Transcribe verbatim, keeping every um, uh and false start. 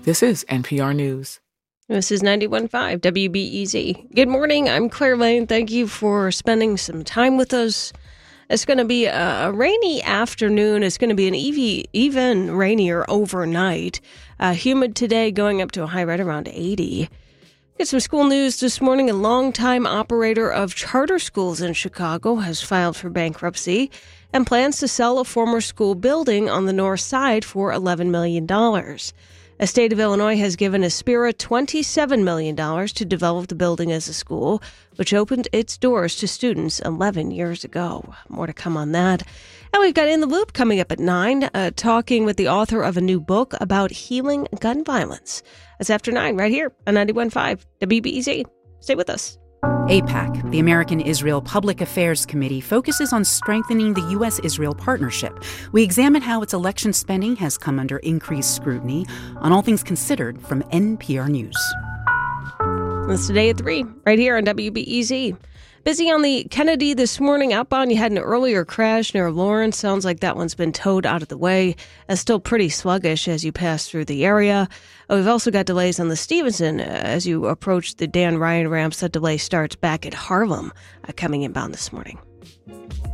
This is N P R News. This is ninety-one point five W B E Z. Good morning. I'm Claire Lane. Thank you for spending some time with us. It's going to be a rainy afternoon. It's going to be an ev- even rainier overnight. Uh, humid today, going up to a high right around eighty. Get some school news this morning. A longtime operator of charter schools in Chicago has filed for bankruptcy and plans to sell a former school building on the north side for eleven million dollars. The state of Illinois has given Aspira twenty-seven million dollars to develop the building as a school, which opened its doors to students eleven years ago. More to come on that. And we've got In the Loop coming up at nine, uh, talking with the author of a new book about healing gun violence. That's after nine, right here on ninety-one point five W B E Z. Stay with us. AIPAC, the American-Israel Public Affairs Committee, focuses on strengthening the U S Israel partnership. We examine how its election spending has come under increased scrutiny on All Things Considered from N P R News. That's today at three, right here on W B E Z. Busy on the Kennedy this morning. Outbound, you had an earlier crash near Lawrence. Sounds like that one's been towed out of the way. It's still pretty sluggish as you pass through the area. We've also got delays on the Stevenson as you approach the Dan Ryan ramps. That delay starts back at Harlem, uh, coming inbound this morning.